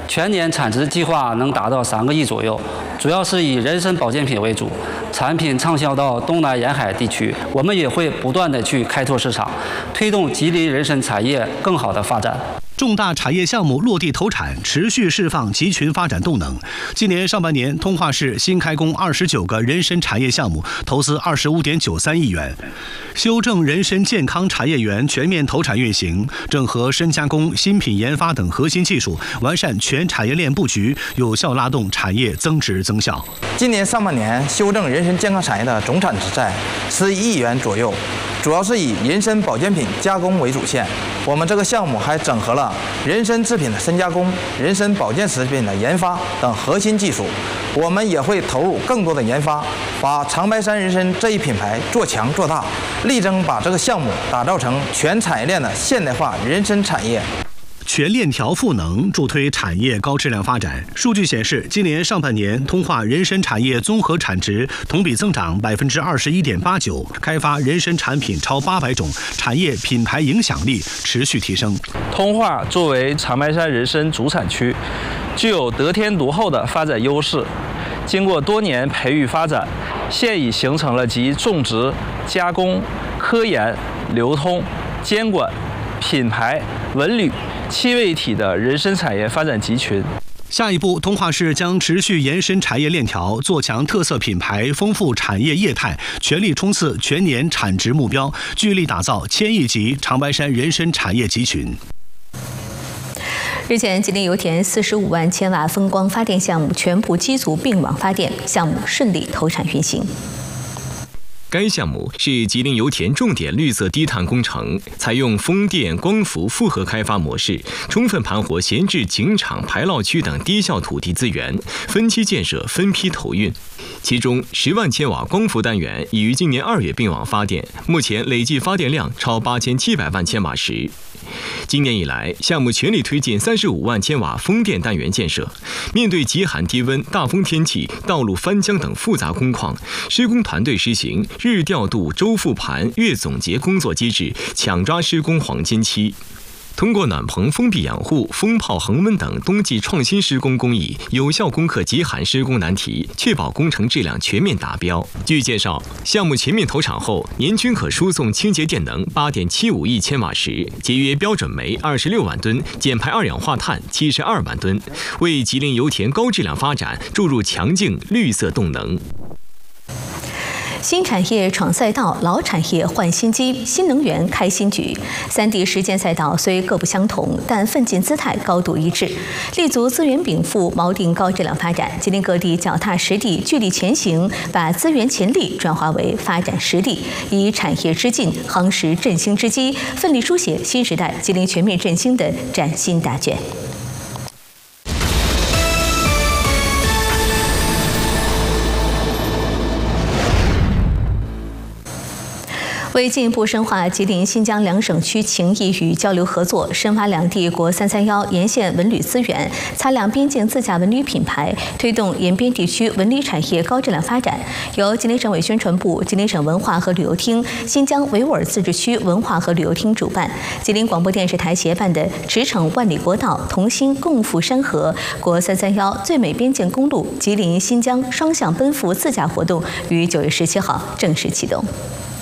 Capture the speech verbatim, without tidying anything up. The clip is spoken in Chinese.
全年产值计划能达到三个亿左右，主要是以人参保健品为主，产品畅销到东南沿海地区。我们也会不断地去开拓市场，推动吉林人参产业更好的发展。 重大产业项目落地投产，持续释放集群发展动能。今年上半年，通化市新开工二十九个人参产业项目，投资二十五点九三亿元。修正人参健康产业园全面投产运行，整合深加工、新品研发等核心技术，完善全产业链布局，有效拉动产业增值增效。 今年上半年，修正人参健康产业的总产值在十一亿元左右，主要是以人参保健品加工为主线。我们这个项目还整合了人参制品的深加工、人参保健食品的研发等核心技术。我们也会投入更多的研发，把长白山人参这一品牌做强做大，力争把这个项目打造成全产业链的现代化人参产业。 全链条赋能，助推产业高质量发展。数据显示，今年上半年，通化人参产业综合产值同比增长百分之二十一点八九，开发人参产品超八百种，产业品牌影响力持续提升。 通化作为长白山人参主产区，具有得天独厚的发展优势。经过多年培育发展，现已形成了集种植、加工、科研、流通、监管、品牌、文旅七位一体的人参产业发展集群。 下一步，通化市将持续延伸产业链条，做强特色品牌，丰富产业业态，全力冲刺全年产值目标，聚力打造千亿级长白山人参产业集群。 日前，吉林油田四十五万千瓦风光发电项目全部机组并网发电，项目顺利投产运行。 该项目是吉林油田重点绿色低碳工程，采用风电、光伏复合开发模式，充分盘活闲置井场、排涝区等低效土地资源，分期建设、分批投运。其中，十万千瓦光伏单元已于今年二月并网发电，目前累计发电量超八千七百万千瓦时。今年以来，项目全力推进三十五万千瓦风电单元建设。面对极寒低温、大风天气、道路翻江等复杂工况，施工团队实行日调度、周复盘、月总结工作机制，抢抓施工黄金期。通过暖棚封闭养护、风炮恒温等冬季创新施工工艺，有效攻克极寒施工难题，确保工程质量全面达标。据介绍，项目全面投产后，年均可输送清洁电能八点七五亿千瓦时，节约标准煤二十六万吨，减排二氧化碳七十二万吨，为吉林油田高质量发展注入强劲绿色动能。 新产业闯赛道，老产业换新机，新能源开新局。三地实践赛道虽各不相同，但奋进姿态高度一致，立足资源禀赋，锚定高质量发展。吉林各地脚踏实地，聚力前行，把资源潜力转化为发展实力，以产业之劲夯实振兴之基，奋力书写新时代吉林全面振兴的崭新大卷。为进一步深化吉林、新疆两省区情谊与交流合作，深挖两地国三三幺沿线文旅资源，擦亮边境自驾文旅品牌，推动沿边地区文旅产业高质量发展，由吉林省委宣传部、吉林省文化和旅游厅、新疆维吾尔自治区文化和旅游厅主办，吉林广播电视台协办的驰骋万里国道，同心共赴山河国三三幺最美边境公路吉林新疆双向奔赴自驾活动于九月十七号正式启动。